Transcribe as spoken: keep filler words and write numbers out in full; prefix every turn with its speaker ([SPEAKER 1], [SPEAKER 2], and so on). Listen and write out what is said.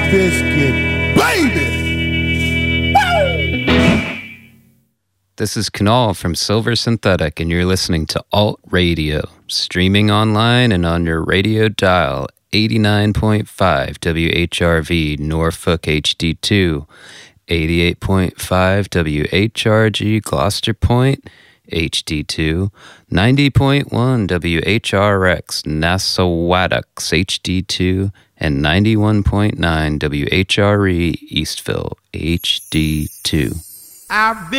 [SPEAKER 1] Biscuit, baby!
[SPEAKER 2] This is Kunal from Silver Synthetic, and you're listening to Alt Radio, streaming online and on your radio dial, eighty-nine point five W H R V Norfolk H D two, eighty-eight point five W H R G Gloucester Point H D two, ninety point one W H R X Nassauwattocks H D two, and ninety-one point nine W H R E Eastville H D two.
[SPEAKER 1] I've been